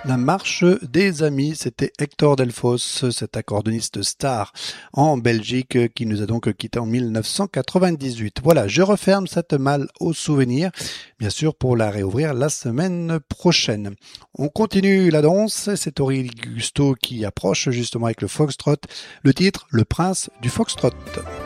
La marche des amis, c'était Hector Delfos, cet accordéoniste star en Belgique qui nous a donc quitté en 1998. Voilà, je referme cette malle aux souvenirs, bien sûr pour la réouvrir la semaine prochaine. On continue la danse, c'est Aurélie Gusto qui approche justement avec le foxtrot, le titre Le Prince du Foxtrot.